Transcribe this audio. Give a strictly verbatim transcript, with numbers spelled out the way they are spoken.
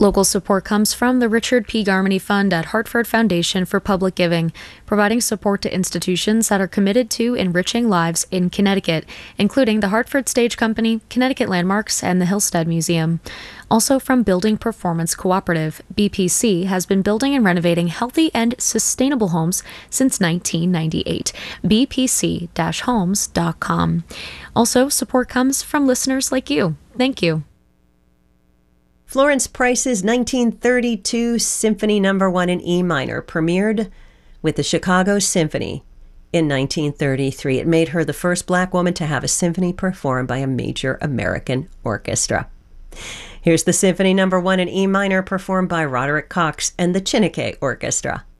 Local support comes from the Richard P. Garmany Fund at Hartford Foundation for Public Giving, providing support to institutions that are committed to enriching lives in Connecticut, including the Hartford Stage Company, Connecticut Landmarks, and the Hillstead Museum. Also from Building Performance Cooperative, B P C has been building and renovating healthy and sustainable homes since nineteen ninety-eight. b p c dash homes dot com. Also, support comes from listeners like you. Thank you. Florence Price's nineteen thirty-two Symphony Number One in E minor premiered with the Chicago Symphony in nineteen thirty-three. It made her the first Black woman to have a symphony performed by a major American orchestra. Here's the Symphony Number One in E minor performed by Roderick Cox and the Chineke Orchestra.